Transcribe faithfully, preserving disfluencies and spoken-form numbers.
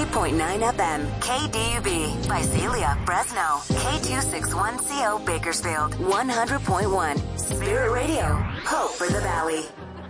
ninety-eight point nine F M, K D U B, Visalia, Fresno, K two sixty-one C O Bakersfield, one hundred point one, Spirit Radio, Hope for the Valley.